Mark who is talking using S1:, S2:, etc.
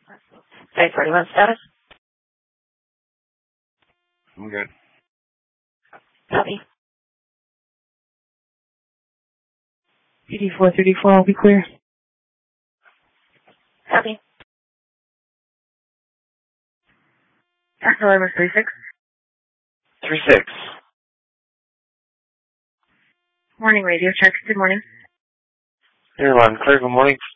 S1: 841 status?
S2: I'm good.
S1: Copy.
S3: PD 434, I'll be clear.
S1: Copy.
S3: November 36.
S2: 36.
S3: Morning radio check. Good morning.
S2: Airline clear, good morning.